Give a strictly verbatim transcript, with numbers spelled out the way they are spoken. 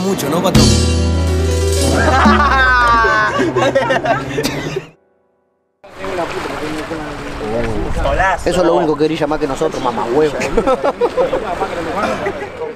mucho, ¿no, patrón? Eso es lo único que quería más que nosotros, mamá huevo.